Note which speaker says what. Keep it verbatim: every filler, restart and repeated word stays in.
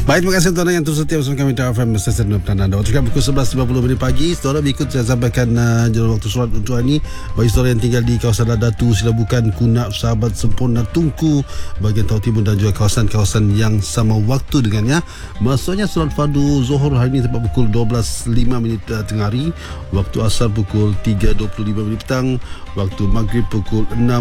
Speaker 1: Baik, terima kasih tuan yang terus setia bersama kami di F M Stesen Petang anda. Waktu pukul sebelas lima puluh minit pagi. Saudara, berikut saya sampaikan uh, jadual waktu solat untuk hari ini. Bagi saudara yang tinggal di kawasan Ladatu, Silabukan, Kunak, Sahabat, Sempurna, Tungku, bahagian Tau Timur dan juga kawasan-kawasan yang sama waktu dengannya. Maksudnya solat fardu Zuhur hari ini tepat pukul dua belas lima minit uh, tengah hari. Waktu asar pukul tiga dua puluh lima minit petang. Waktu maghrib pukul enam